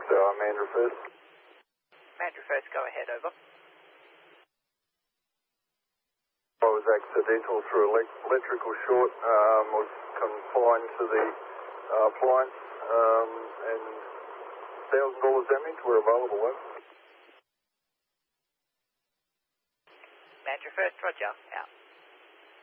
Mandra first. Mandra first, go ahead, over. I was accidental through electrical short, was confined to the appliance, and $1,000 damage were available, over. Mandra first, roger, out.